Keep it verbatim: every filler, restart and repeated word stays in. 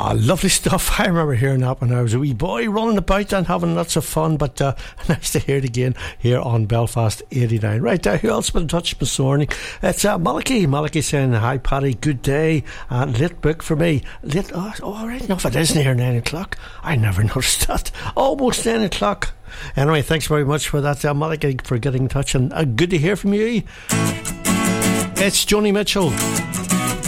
Oh, lovely stuff. I remember hearing that when I was a wee boy, running about and having lots of fun. But uh, nice to hear it again here on Belfast eighty-nine. Right, uh, who else been in touch this morning? It's uh, Malachy. Malachy saying, hi Paddy, good day. Uh, late book for me. Late, oh, all right enough, it is near nine o'clock. I never noticed that. Almost nine o'clock. Anyway, thanks very much for that, uh, Malachy, for getting in touch. And uh, good to hear from you. It's Joni Mitchell.